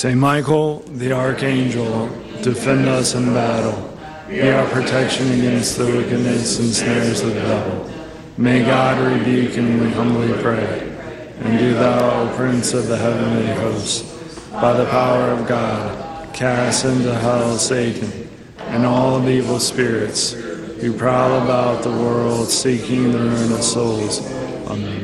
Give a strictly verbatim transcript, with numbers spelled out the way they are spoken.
Saint Michael, the archangel, defend us in battle. Be our protection against the wickedness and snares of the devil. May God rebuke him, we humbly pray. And do thou, O Prince of the heavenly host, by the power of God, cast into hell Satan and all the evil spirits who prowl about the world seeking the ruin of souls. Amen.